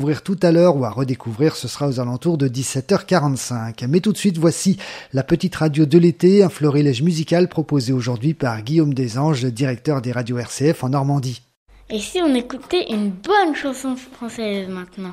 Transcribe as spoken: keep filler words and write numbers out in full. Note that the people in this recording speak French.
Découvrir tout à l'heure ou à redécouvrir, ce sera aux alentours de dix-sept heures quarante-cinq. Mais tout de suite, voici la petite radio de l'été, un florilège musical proposé aujourd'hui par Guillaume Desanges, directeur des radios R C F en Normandie. Et si on écoutait une bonne chanson française maintenant ?